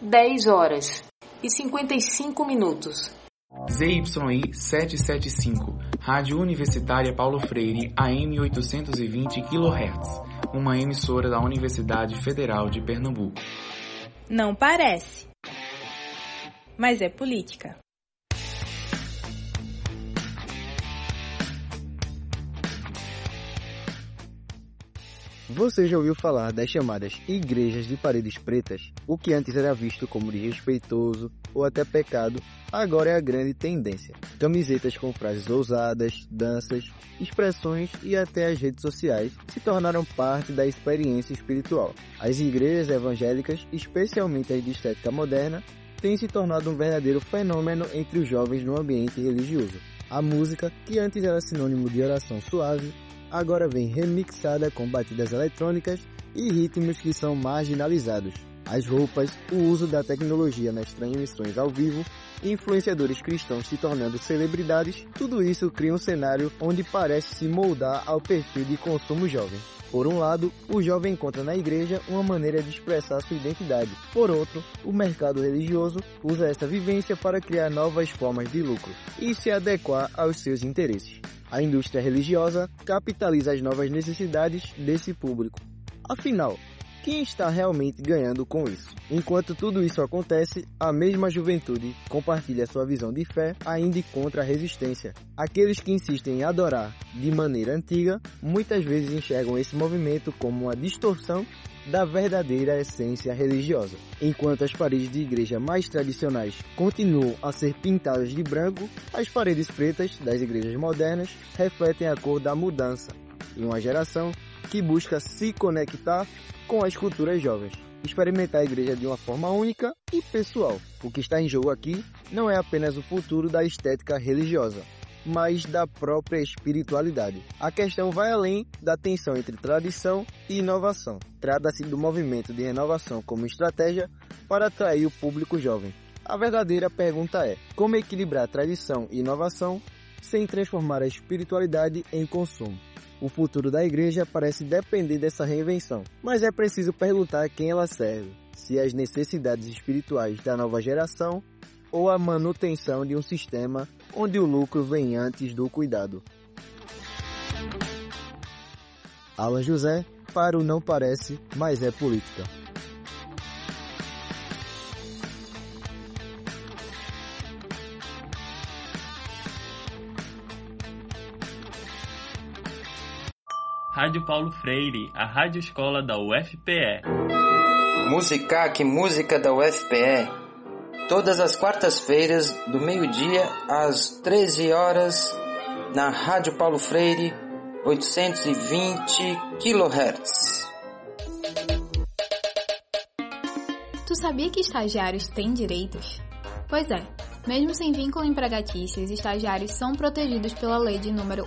10 horas e 55 minutos. ZYI 775, Rádio Universitária Paulo Freire, AM 820 kHz, uma emissora da Universidade Federal de Pernambuco. Não parece, mas é política. Você já ouviu falar das chamadas igrejas de paredes pretas? O que antes era visto como desrespeitoso ou até pecado, agora é a grande tendência. Camisetas com frases ousadas, danças, expressões e até as redes sociais se tornaram parte da experiência espiritual. As igrejas evangélicas, especialmente as de estética moderna, têm se tornado um verdadeiro fenômeno entre os jovens no ambiente religioso. A música, que antes era sinônimo de oração suave, agora vem remixada com batidas eletrônicas e ritmos que são marginalizados. As roupas, o uso da tecnologia nas transmissões ao vivo, influenciadores cristãos se tornando celebridades, tudo isso cria um cenário onde parece se moldar ao perfil de consumo jovem. Por um lado, o jovem encontra na igreja uma maneira de expressar sua identidade. Por outro, o mercado religioso usa essa vivência para criar novas formas de lucro e se adequar aos seus interesses. A indústria religiosa capitaliza as novas necessidades desse público. Afinal, quem está realmente ganhando com isso? Enquanto tudo isso acontece, a mesma juventude compartilha sua visão de fé ainda encontra resistência. Aqueles que insistem em adorar de maneira antiga, muitas vezes enxergam esse movimento como uma distorção da verdadeira essência religiosa. Enquanto as paredes de igreja mais tradicionais continuam a ser pintadas de branco, as paredes pretas das igrejas modernas refletem a cor da mudança em uma geração que busca se conectar com as culturas jovens, experimentar a igreja de uma forma única e pessoal. O que está em jogo aqui não é apenas o futuro da estética religiosa, mas da própria espiritualidade. A questão vai além da tensão entre tradição e inovação. Trata-se do movimento de renovação como estratégia para atrair o público jovem. A verdadeira pergunta é: como equilibrar tradição e inovação sem transformar a espiritualidade em consumo? O futuro da igreja parece depender dessa reinvenção, mas é preciso perguntar a quem ela serve, se as necessidades espirituais da nova geração ou a manutenção de um sistema onde o lucro vem antes do cuidado. Alan José, para o Não Parece, mas é política. Rádio Paulo Freire, a rádio escola da UFPE. Musicac, música da UFPE. Todas as quartas-feiras, do meio-dia às 13 horas, na Rádio Paulo Freire, 820 kHz. Tu sabia que estagiários têm direitos? Pois é, mesmo sem vínculo empregatício, os estagiários são protegidos pela lei de número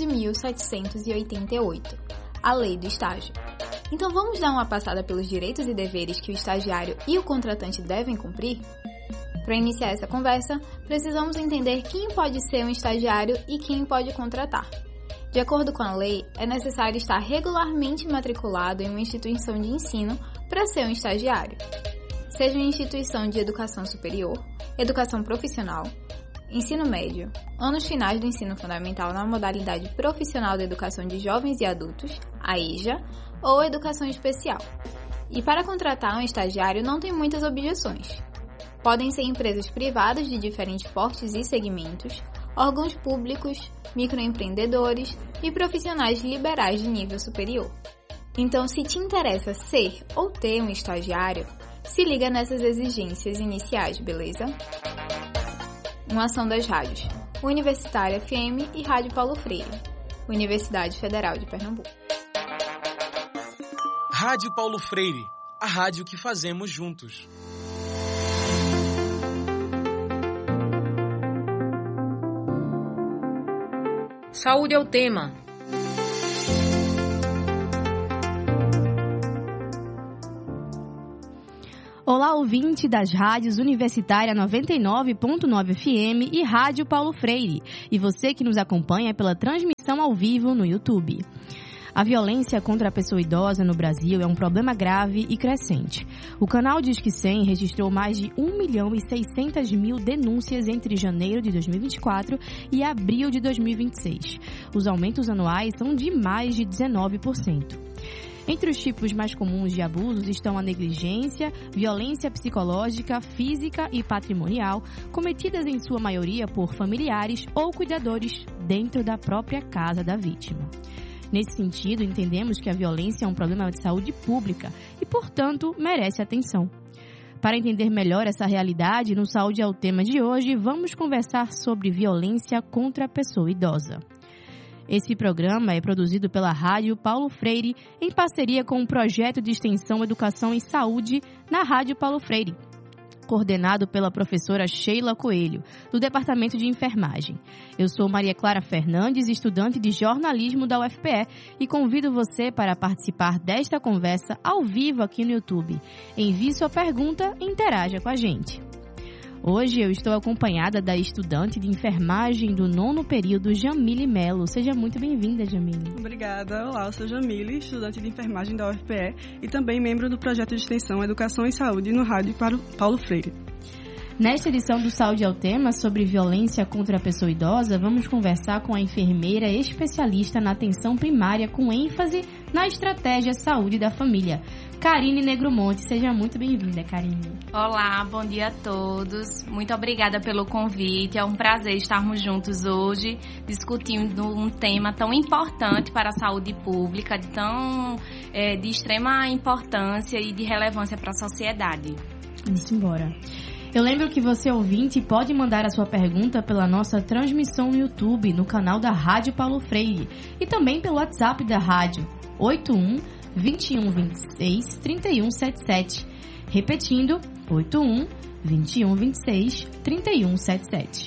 11.788, a Lei do Estágio. Então vamos dar uma passada pelos direitos e deveres que o estagiário e o contratante devem cumprir? Para iniciar essa conversa, precisamos entender quem pode ser um estagiário e quem pode contratar. De acordo com a lei, é necessário estar regularmente matriculado em uma instituição de ensino para ser um estagiário. Seja uma instituição de educação superior, educação profissional, ensino médio, anos finais do ensino fundamental na modalidade profissional de educação de jovens e adultos, a EJA, ou educação especial. E para contratar um estagiário não tem muitas objeções. Podem ser empresas privadas de diferentes portes e segmentos, órgãos públicos, microempreendedores e profissionais liberais de nível superior. Então, se te interessa ser ou ter um estagiário, se liga nessas exigências iniciais, beleza? Uma ação das rádios Universitária FM e Rádio Paulo Freire, Universidade Federal de Pernambuco. Rádio Paulo Freire, a rádio que fazemos juntos. Saúde é o tema. Olá, ouvinte das rádios Universitária 99.9 FM e Rádio Paulo Freire, e você que nos acompanha pela transmissão ao vivo no YouTube. A violência contra a pessoa idosa no Brasil é um problema grave e crescente. O canal Disque 100 registrou mais de 1.600.000 denúncias entre janeiro de 2024 e abril de 2026. Os aumentos anuais são de mais de 19%. Entre os tipos mais comuns de abusos estão a negligência, violência psicológica, física e patrimonial, cometidas em sua maioria por familiares ou cuidadores dentro da própria casa da vítima. Nesse sentido, entendemos que a violência é um problema de saúde pública e, portanto, merece atenção. Para entender melhor essa realidade, no Saúde é o tema de hoje, vamos conversar sobre violência contra a pessoa idosa. Esse programa é produzido pela Rádio Paulo Freire, em parceria com o projeto de extensão Educação e Saúde na Rádio Paulo Freire, coordenado pela professora Sheila Coelho, do Departamento de Enfermagem. Eu sou Maria Clara Fernandes, estudante de jornalismo da UFPE, e convido você para participar desta conversa ao vivo aqui no YouTube. Envie sua pergunta e interaja com a gente. Hoje eu estou acompanhada da estudante de enfermagem do 9º período, Jamile Melo. Seja muito bem-vinda, Jamile. Obrigada. Olá, eu sou Jamile, estudante de enfermagem da UFPE e também membro do projeto de extensão Educação e Saúde no Rádio Paulo Freire. Nesta edição do Saúde é o tema sobre violência contra a pessoa idosa, vamos conversar com a enfermeira especialista na atenção primária com ênfase na estratégia saúde da família, Karine Negromonte. Seja muito bem-vinda, Karine. Olá, bom dia a todos. Muito obrigada pelo convite. É um prazer estarmos juntos hoje, discutindo um tema tão importante para a saúde pública, de extrema importância e de relevância para a sociedade. Vamos embora. Eu lembro que você, ouvinte, pode mandar a sua pergunta pela nossa transmissão no YouTube, no canal da Rádio Paulo Freire, e também pelo WhatsApp da rádio, 81 21 26 31 77. Repetindo, 81 21 26 31 77.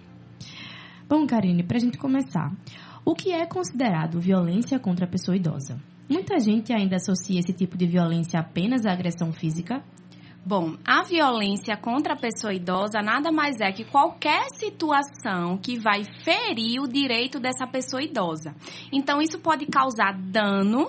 Bom, Karine, para a gente começar, o que é considerado violência contra a pessoa idosa? Muita gente ainda associa esse tipo de violência apenas à agressão física. Bom, a violência contra a pessoa idosa nada mais é que qualquer situação que vai ferir o direito dessa pessoa idosa. Então, isso pode causar dano,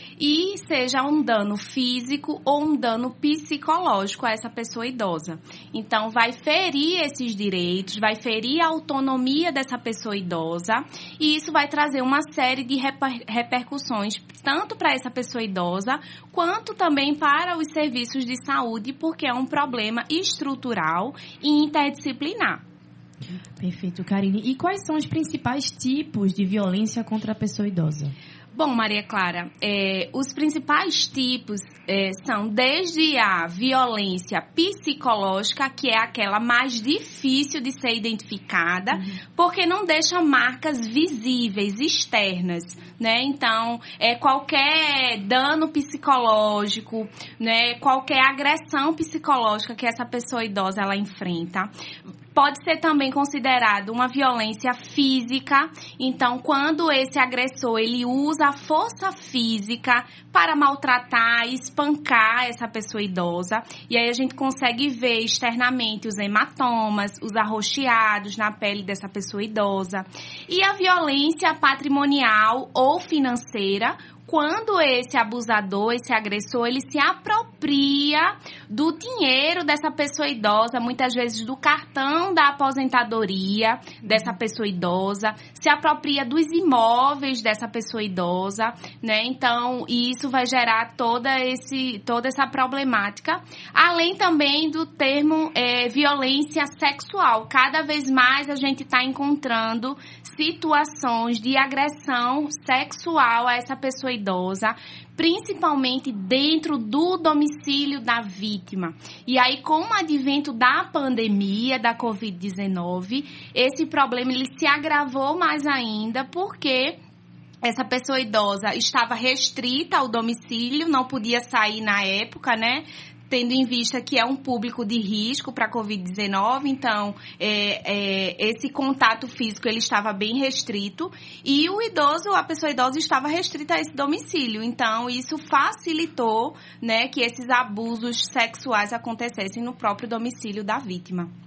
e seja um dano físico ou um dano psicológico a essa pessoa idosa. Então, vai ferir esses direitos, vai ferir a autonomia dessa pessoa idosa, e isso vai trazer uma série de repercussões, tanto para essa pessoa idosa, quanto também para os serviços de saúde, porque é um problema estrutural e interdisciplinar. Perfeito, Karine. E quais são os principais tipos de violência contra a pessoa idosa? Bom, Maria Clara, os principais tipos são desde a violência psicológica, que é aquela mais difícil de ser identificada, porque não deixa marcas visíveis, externas, né? Então, qualquer dano psicológico, né? Qualquer agressão psicológica que essa pessoa idosa ela enfrenta. Pode ser também considerado uma violência física. Então, quando esse agressor ele usa a força física para maltratar, espancar essa pessoa idosa, e aí a gente consegue ver externamente os hematomas, os arroxeados na pele dessa pessoa idosa. E a violência patrimonial ou financeira, quando esse abusador, esse agressor, ele se apropria do dinheiro dessa pessoa idosa, muitas vezes do cartão da aposentadoria dessa pessoa idosa, se apropria dos imóveis dessa pessoa idosa, né? Então, isso vai gerar toda essa problemática, além também do termo violência sexual. Cada vez mais a gente está encontrando situações de agressão sexual a essa pessoa idosa, principalmente dentro do domicílio da vítima. E aí, com o advento da pandemia, da Covid-19, esse problema ele se agravou mais ainda, porque essa pessoa idosa estava restrita ao domicílio, não podia sair na época, né? Tendo em vista que é um público de risco para a Covid-19, então esse contato físico ele estava bem restrito, e a pessoa idosa estava restrita a esse domicílio. Então, isso facilitou, né, que esses abusos sexuais acontecessem no próprio domicílio da vítima.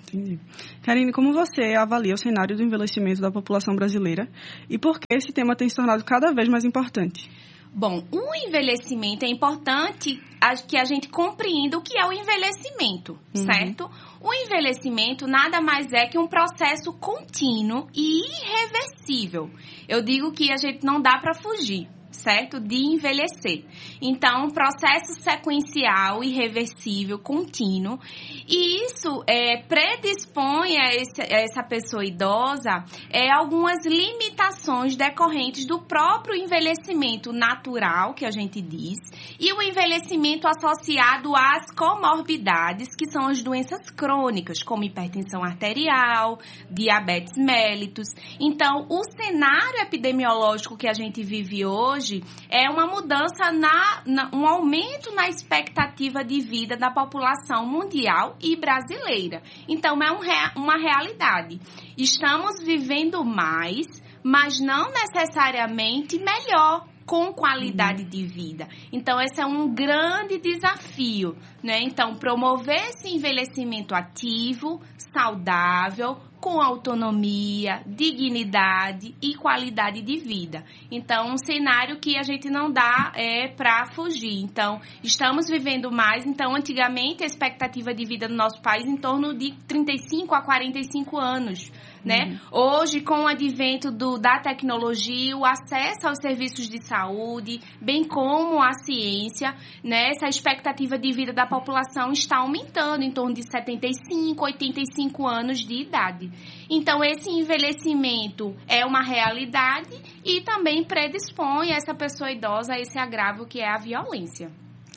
Entendi. Karine, como você avalia o cenário do envelhecimento da população brasileira e por que esse tema tem se tornado cada vez mais importante? Bom, o envelhecimento é importante que a gente compreenda o que é o envelhecimento, certo? O envelhecimento nada mais é que um processo contínuo e irreversível. Eu digo que a gente não dá para fugir, certo? De envelhecer. Então, um processo sequencial, irreversível, contínuo. E isso predispõe a essa pessoa idosa algumas limitações decorrentes do próprio envelhecimento natural, que a gente diz, e o envelhecimento associado às comorbidades, que são as doenças crônicas, como hipertensão arterial, diabetes mellitus. Então, o cenário epidemiológico que a gente vive hoje é uma mudança, um aumento na expectativa de vida da população mundial e brasileira. Então, é uma realidade. Estamos vivendo mais, mas não necessariamente melhor, com qualidade de vida. Então, esse é um grande desafio, né? Então, promover esse envelhecimento ativo, saudável, com autonomia, dignidade e qualidade de vida. Então, um cenário que a gente não dá para fugir. Então, estamos vivendo mais. Então, antigamente, a expectativa de vida no nosso país em torno de 35 a 45 anos. Né? Hoje, com o advento da tecnologia, o acesso aos serviços de saúde, bem como a ciência, né? Essa expectativa de vida da população está aumentando em torno de 75, 85 anos de idade. Então, esse envelhecimento é uma realidade e também predispõe essa pessoa idosa a esse agravo que é a violência.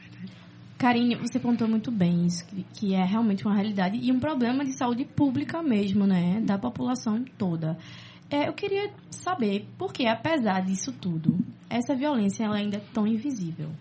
Karine, você pontuou muito bem isso, que é realmente uma realidade e um problema de saúde pública mesmo, né, da população toda. Eu queria saber por que, apesar disso tudo, essa violência ela ainda é tão invisível.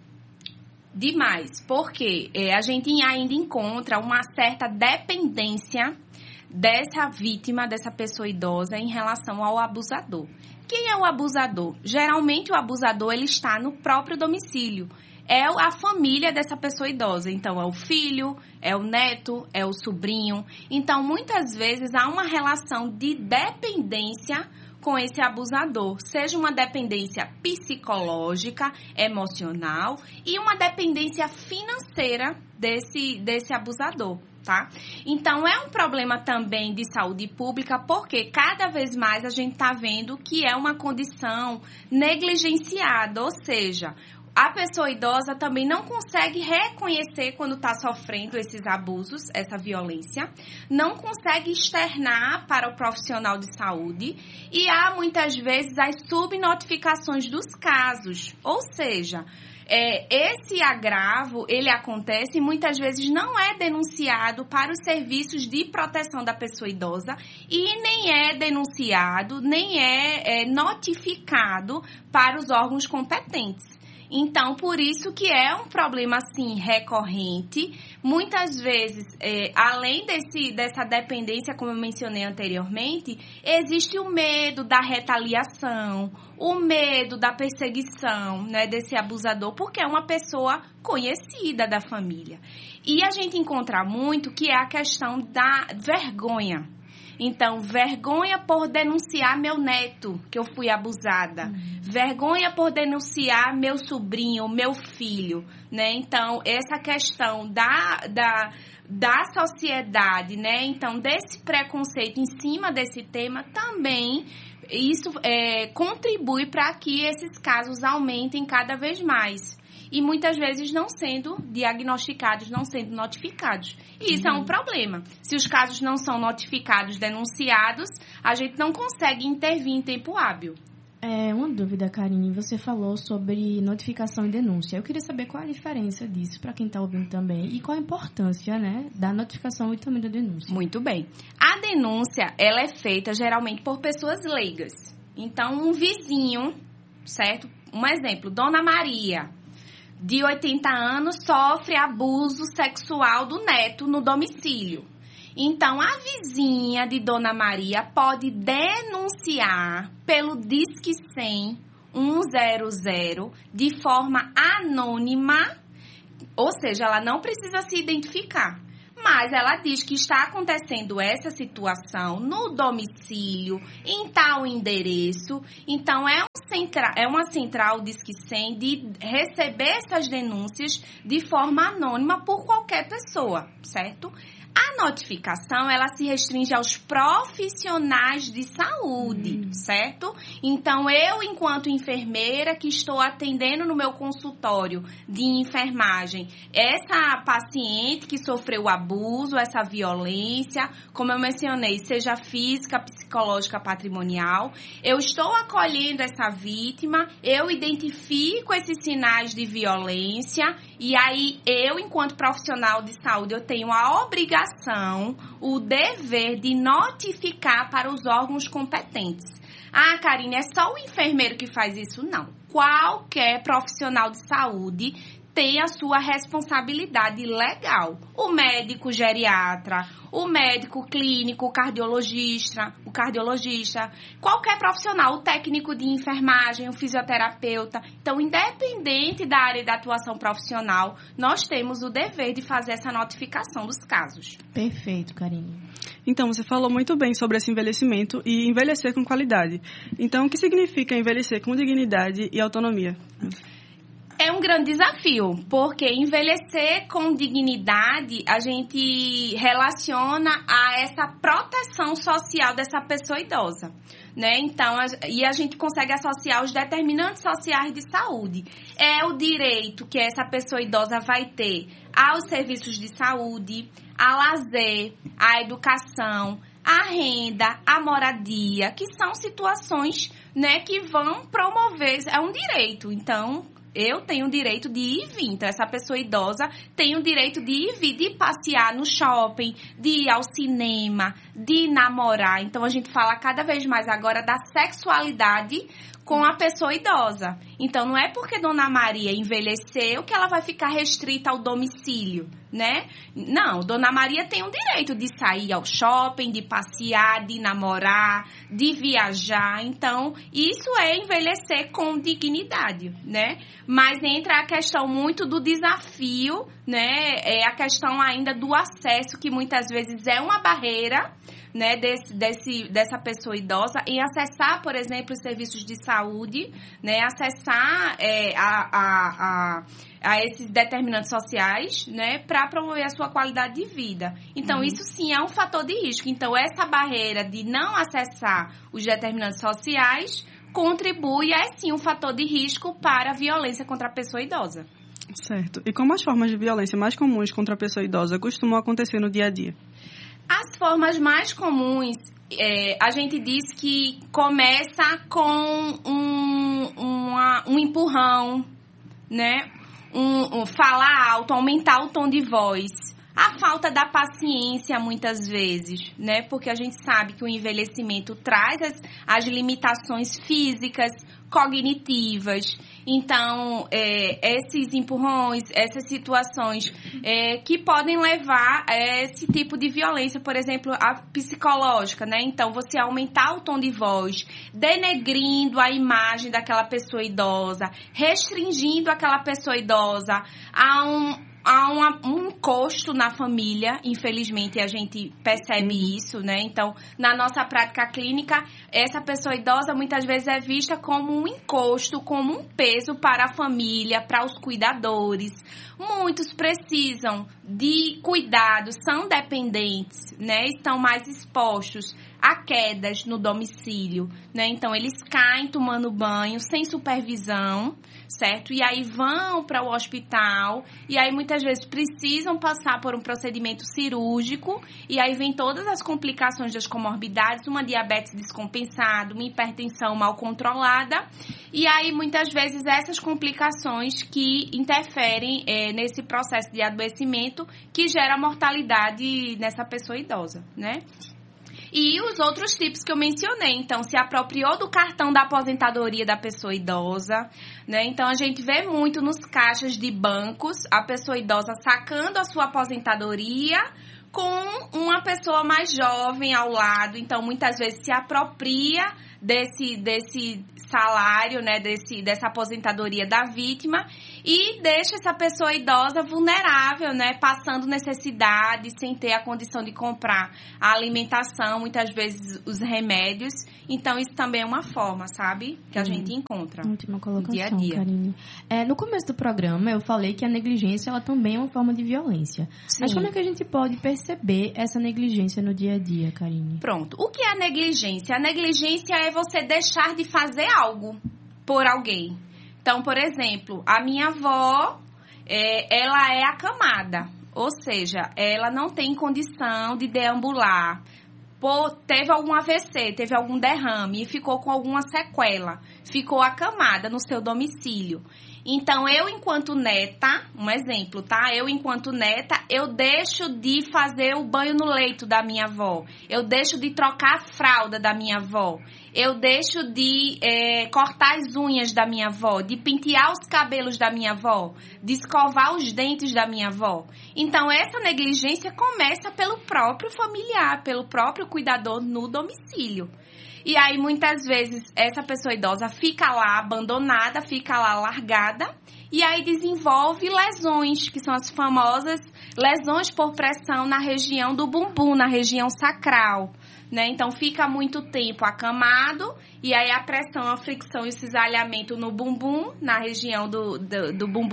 Demais, porque a gente ainda encontra uma certa dependência dessa vítima, dessa pessoa idosa, em relação ao abusador. Quem é o abusador? Geralmente o abusador ele está no próprio domicílio. É a família dessa pessoa idosa. Então, é o filho, é o neto, é o sobrinho. Então, muitas vezes, há uma relação de dependência com esse abusador. Seja uma dependência psicológica, emocional e uma dependência financeira desse abusador, tá? Então, é um problema também de saúde pública, porque cada vez mais a gente está vendo que é uma condição negligenciada, ou seja, a pessoa idosa também não consegue reconhecer quando está sofrendo esses abusos, essa violência, não consegue externar para o profissional de saúde e há muitas vezes as subnotificações dos casos, ou seja, esse agravo, ele acontece e muitas vezes não é denunciado para os serviços de proteção da pessoa idosa e nem é denunciado, nem é notificado para os órgãos competentes. Então, por isso que é um problema, assim, recorrente. Muitas vezes, além dessa dependência, como eu mencionei anteriormente, existe o medo da retaliação, o medo da perseguição, né, desse abusador, porque é uma pessoa conhecida da família. E a gente encontra muito que é a questão da vergonha. Então, vergonha por denunciar meu neto, que eu fui abusada. Vergonha por denunciar meu sobrinho, meu filho, né? Então, essa questão da sociedade, né? Então, desse preconceito em cima desse tema também, isso contribui para que esses casos aumentem cada vez mais. E muitas vezes não sendo diagnosticados, não sendo notificados. E isso é um problema. Se os casos não são notificados, denunciados, a gente não consegue intervir em tempo hábil. Uma dúvida, Karine. Você falou sobre notificação e denúncia. Eu queria saber qual a diferença disso para quem está ouvindo também e qual a importância, né, da notificação e também da denúncia. Muito bem. A denúncia, ela é feita geralmente por pessoas leigas. Então, um vizinho, certo? Um exemplo, Dona Maria, de 80 anos, sofre abuso sexual do neto no domicílio. Então, a vizinha de Dona Maria pode denunciar pelo Disque 100 100 de forma anônima, ou seja, ela não precisa se identificar. mas ela diz que está acontecendo essa situação no domicílio, em tal endereço. Então, é uma central Disque 100 de receber essas denúncias de forma anônima por qualquer pessoa, certo? A notificação, ela se restringe aos profissionais de saúde, certo? Então, eu, enquanto enfermeira que estou atendendo no meu consultório de enfermagem, essa paciente que sofreu abuso, essa violência, como eu mencionei, seja física, psicológica, patrimonial, eu estou acolhendo essa vítima, eu identifico esses sinais de violência e aí eu, enquanto profissional de saúde, eu tenho a obrigação, o dever de notificar para os órgãos competentes. Ah, Karine, é só o enfermeiro que faz isso? Não. Qualquer profissional de saúde tem a sua responsabilidade legal. O médico geriatra, o médico clínico, o cardiologista, qualquer profissional, o técnico de enfermagem, o fisioterapeuta. Então, independente da área de atuação profissional, nós temos o dever de fazer essa notificação dos casos. Perfeito, Karine. Então, você falou muito bem sobre esse envelhecimento e envelhecer com qualidade. Então, o que significa envelhecer com dignidade e autonomia? É um grande desafio, porque envelhecer com dignidade, a gente relaciona a essa proteção social dessa pessoa idosa, né? Então, a gente consegue associar os determinantes sociais de saúde. É o direito que essa pessoa idosa vai ter aos serviços de saúde, a lazer, a educação, a renda, a moradia, que são situações, né, que vão promover, é um direito. Então, eu tenho o direito de ir e vir. Então, essa pessoa idosa tem o direito de ir e vir, de passear no shopping, de ir ao cinema, de namorar. Então, a gente fala cada vez mais agora da sexualidade com a pessoa idosa. Então, não é porque Dona Maria envelheceu que ela vai ficar restrita ao domicílio, né? Não, Dona Maria tem o direito de sair ao shopping, de passear, de namorar, de viajar. Então, isso é envelhecer com dignidade, né? Mas entra a questão muito do desafio, né? É a questão ainda do acesso, que muitas vezes é uma barreira, né, dessa pessoa idosa em acessar, por exemplo, os serviços de saúde, né, acessar a esses determinantes sociais, né, para promover a sua qualidade de vida. Então, isso sim é um fator de risco. Então, essa barreira de não acessar os determinantes sociais contribui, é sim, um fator de risco para a violência contra a pessoa idosa. Certo. E como as formas de violência mais comuns contra a pessoa idosa costumam acontecer no dia a dia? As formas mais comuns, a gente diz que começa com um empurrão, né? Falar alto, aumentar o tom de voz. A falta da paciência, muitas vezes, né? Porque a gente sabe que o envelhecimento traz as limitações físicas, cognitivas. Então, esses empurrões, essas situações que podem levar a esse tipo de violência, por exemplo, a psicológica, né? Então, você aumentar o tom de voz, denegrindo a imagem daquela pessoa idosa, restringindo aquela pessoa idosa a um encosto na família, infelizmente a gente percebe isso, né? Então, na nossa prática clínica, essa pessoa idosa muitas vezes é vista como um encosto, como um peso para a família, para os cuidadores. Muitos precisam de cuidados, são dependentes, né? Estão mais expostos a quedas no domicílio, né? Então, eles caem tomando banho sem supervisão, certo? E aí vão para o hospital e aí muitas vezes precisam passar por um procedimento cirúrgico e aí vem todas as complicações das comorbidades, uma diabetes descompensada, uma hipertensão mal controlada e aí muitas vezes essas complicações que interferem nesse processo de adoecimento que gera mortalidade nessa pessoa idosa, né? E os outros tipos que eu mencionei, então, se apropriou do cartão da aposentadoria da pessoa idosa, né? Então, a gente vê muito nos caixas de bancos a pessoa idosa sacando a sua aposentadoria com uma pessoa mais jovem ao lado. Então, muitas vezes se apropria desse salário, né, dessa aposentadoria da vítima e deixa essa pessoa idosa vulnerável, né? Passando necessidade, sem ter a condição de comprar a alimentação, muitas vezes os remédios. Então, isso também é uma forma, sabe? Que a gente encontra Última colocação, no dia a dia. Karine. No começo do programa, eu falei que a negligência ela também é uma forma de violência. Sim. Mas como é que a gente pode perceber essa negligência no dia a dia, Karine? Pronto. O que é a negligência? A negligência é você deixar de fazer algo por alguém. Então, por exemplo, a minha avó, ela é acamada. Ou seja, ela não tem condição de deambular. Teve algum AVC, teve algum derrame e ficou com alguma sequela. Ficou acamada no seu domicílio. Então, eu, enquanto neta, um exemplo, tá? Eu, enquanto neta, eu deixo de fazer o banho no leito da minha avó. Eu deixo de trocar a fralda da minha avó. Eu deixo de cortar as unhas da minha avó, de pentear os cabelos da minha avó, de escovar os dentes da minha avó. Então, essa negligência começa pelo próprio familiar, pelo próprio cuidador no domicílio. E aí, muitas vezes, essa pessoa idosa fica lá abandonada, fica lá largada, e aí desenvolve lesões, que são as famosas lesões por pressão na região do bumbum, na região sacral, né? Então, fica muito tempo acamado, e aí a pressão, a fricção e o cisalhamento no bumbum, na região do bumbum